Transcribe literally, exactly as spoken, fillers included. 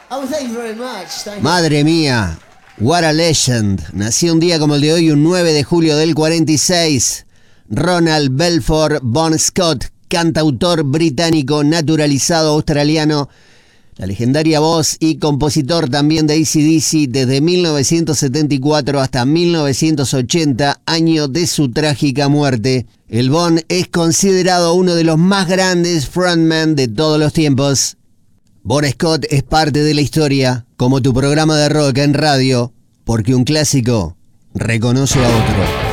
Oh, thank you very much. Thank you. Madre mía, what a legend. Nació un día como el de hoy, un nueve de julio del cuarenta y seis. Ronald Belfort Bon Scott, cantautor británico naturalizado australiano, la legendaria voz y compositor también de A C D C desde mil novecientos setenta y cuatro hasta mil novecientos ochenta, año de su trágica muerte. El Bon es considerado uno de los más grandes frontmen de todos los tiempos. Bon Scott es parte de la historia, como tu programa de rock en radio, porque un clásico reconoce a otro.